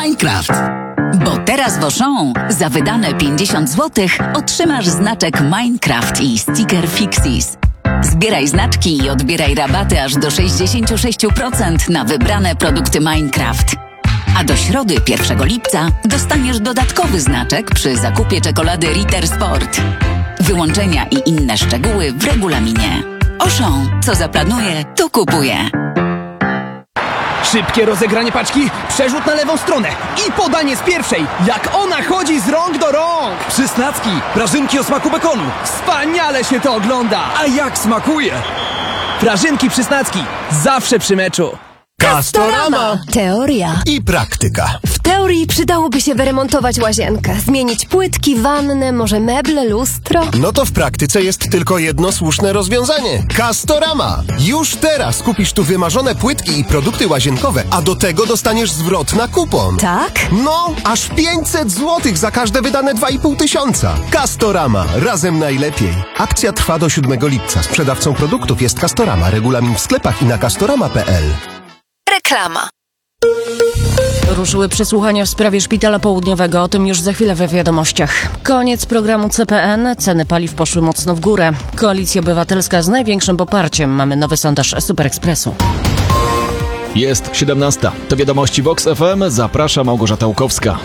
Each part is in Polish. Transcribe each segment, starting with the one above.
Minecraft. Bo teraz w Auchan za wydane 50 zł otrzymasz znaczek Minecraft i sticker Fixis. Zbieraj znaczki i odbieraj rabaty aż do 66% na wybrane produkty Minecraft. A do środy 1 lipca dostaniesz dodatkowy znaczek przy zakupie czekolady Ritter Sport. Wyłączenia i inne szczegóły w regulaminie. Auchan, co zaplanuje, to kupuje. Szybkie rozegranie paczki, przerzut na lewą stronę i podanie z pierwszej, jak ona chodzi z rąk do rąk. Przysnacki, prażynki o smaku bekonu. Wspaniale się to ogląda. A jak smakuje? Prażynki Przysnacki, zawsze przy meczu. Castorama! Teoria i praktyka. W teorii przydałoby się wyremontować łazienkę, zmienić płytki, wannę, może meble, lustro. No to w praktyce jest tylko jedno słuszne rozwiązanie. Castorama! Już teraz kupisz tu wymarzone płytki i produkty łazienkowe, a do tego dostaniesz zwrot na kupon. Tak? No, aż 500 zł za każde wydane 2500. Castorama. Razem najlepiej. Akcja trwa do 7 lipca. Sprzedawcą produktów jest Castorama. Regulamin w sklepach i na castorama.pl. Reklama. Ruszyły przesłuchania w sprawie Szpitala Południowego. O tym już za chwilę we wiadomościach. Koniec programu CPN. Ceny paliw poszły mocno w górę. Koalicja Obywatelska z największym poparciem. Mamy nowy sondaż Super Expressu. Jest 17. To wiadomości Vox FM. Zaprasza Małgorzata Łukowska.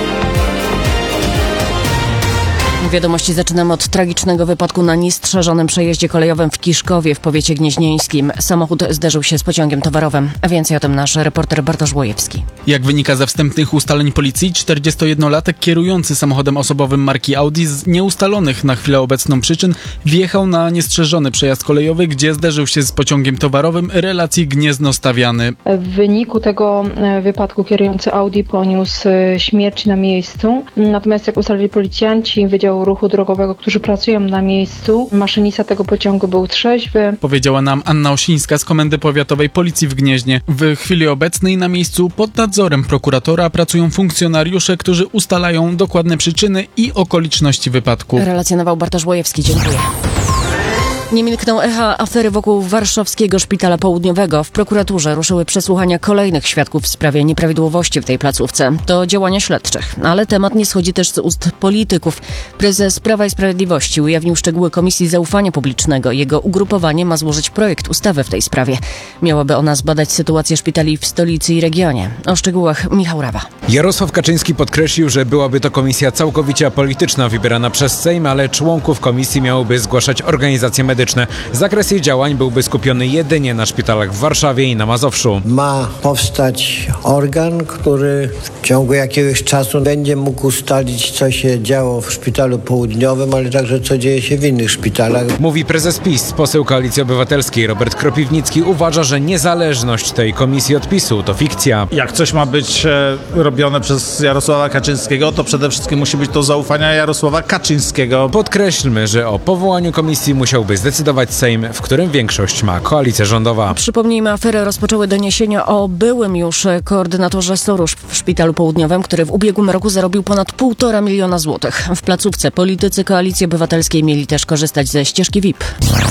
Wiadomości zaczynamy od tragicznego wypadku na niestrzeżonym przejeździe kolejowym w Kiszkowie w powiecie gnieźnieńskim. Samochód zderzył się z pociągiem towarowym. A więcej o tym nasz reporter Bartosz Łojewski. Jak wynika ze wstępnych ustaleń policji, 41-latek kierujący samochodem osobowym marki Audi z nieustalonych na chwilę obecną przyczyn wjechał na niestrzeżony przejazd kolejowy, gdzie zderzył się z pociągiem towarowym, relacji Gniezno-Stawiany. W wyniku tego wypadku kierujący Audi poniósł śmierć na miejscu. Natomiast jak ustalili policjanci Wydziału Ruchu Drogowego, którzy pracują na miejscu, maszynista tego pociągu był trzeźwy. Powiedziała nam Anna Osińska z Komendy Powiatowej Policji w Gnieźnie. W chwili obecnej na miejscu pod nadzorem prokuratora pracują funkcjonariusze, którzy ustalają dokładne przyczyny i okoliczności wypadku. Relacjonował Bartosz Łojewski. Dziękuję. Nie milkną echa afery wokół Warszawskiego Szpitala Południowego. W prokuraturze ruszyły przesłuchania kolejnych świadków w sprawie nieprawidłowości w tej placówce. To działania śledczych, ale temat nie schodzi też z ust polityków. Prezes Prawa i Sprawiedliwości ujawnił szczegóły Komisji Zaufania Publicznego. Jego ugrupowanie ma złożyć projekt ustawy w tej sprawie. Miałaby ona zbadać sytuację szpitali w stolicy i regionie. O szczegółach Michał Rawa. Jarosław Kaczyński podkreślił, że byłaby to komisja całkowicie apolityczna, wybierana przez Sejm, ale członków komisji miałoby zgłaszać organizacje medyczne. Zakres jej działań byłby skupiony jedynie na szpitalach w Warszawie i na Mazowszu. Ma powstać organ, który w ciągu jakiegoś czasu będzie mógł ustalić, co się działo w Szpitalu Południowym, ale także co dzieje się w innych szpitalach. Mówi prezes PiS, poseł Koalicji Obywatelskiej Robert Kropiwnicki uważa, że niezależność tej komisji od PiS-u to fikcja. Jak coś ma być robione przez Jarosława Kaczyńskiego, to przede wszystkim musi być to zaufania Jarosława Kaczyńskiego. Podkreślmy, że o powołaniu komisji musiałby zdecydować Sejm, w którym większość ma koalicja rządowa. Przypomnijmy, aferę rozpoczęły doniesienia o byłym już koordynatorze SOR-u w Szpitalu Południowym, który w ubiegłym roku zarobił ponad 1,5 miliona złotych. W placówce politycy Koalicji Obywatelskiej mieli też korzystać ze ścieżki VIP.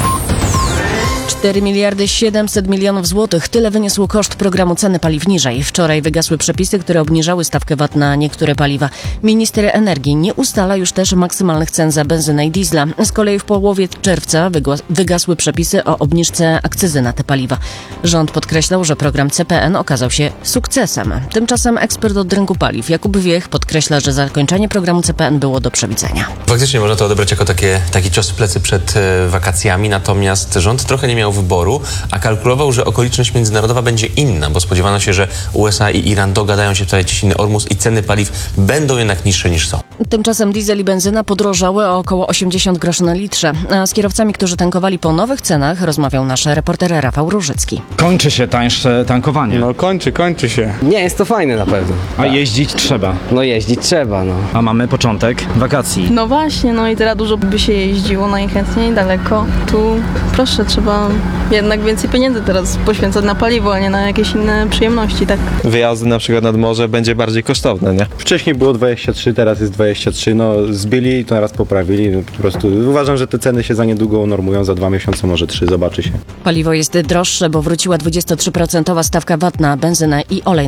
4 miliardy 700 milionów złotych. Tyle wyniósł koszt programu Ceny Paliw Niżej. Wczoraj wygasły przepisy, które obniżały stawkę VAT na niektóre paliwa. Minister energii nie ustala już też maksymalnych cen za benzynę i diesla. Z kolei w połowie czerwca wygasły przepisy o obniżce akcyzy na te paliwa. Rząd podkreślał, że program CPN okazał się sukcesem. Tymczasem ekspert od rynku paliw Jakub Wiech podkreśla, że zakończenie programu CPN było do przewidzenia. Faktycznie można to odebrać jako taki cios w plecy przed wakacjami, natomiast rząd trochę nie miał wyboru, a kalkulował, że okoliczność międzynarodowa będzie inna, bo spodziewano się, że USA i Iran dogadają się w sprawie cieśniny Ormus i ceny paliw będą jednak niższe niż są. Tymczasem diesel i benzyna podrożały o około 80 groszy na litrze. A z kierowcami, którzy tankowali po nowych cenach, rozmawiał nasz reporter Rafał Różycki. Kończy się tańsze tankowanie. No kończy się. Nie, jest to fajne na pewno. A jeździć trzeba. No jeździć trzeba, no. A mamy początek wakacji. No właśnie, no i teraz dużo by się jeździło najchętniej daleko. Tu proszę, trzeba jednak więcej pieniędzy teraz poświęcać na paliwo, a nie na jakieś inne przyjemności, tak? Wyjazdy na przykład nad morze będzie bardziej kosztowne, nie? Wcześniej było 23, teraz jest 23, no zbyli i to raz poprawili, no, po prostu uważam, że te ceny się za niedługo unormują, za 2 miesiące, może 3, zobaczy się. Paliwo jest droższe, bo wróciła 23% stawka VAT na benzynę i olej